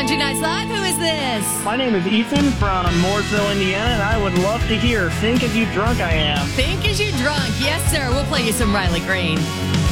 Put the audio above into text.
Country Nights Live. Who is this? My name is Ethan from Mooresville, Indiana, and I would love to hear Think As You Drunk I Am. Think As You Drunk. Yes, sir. We'll play you some Riley Green.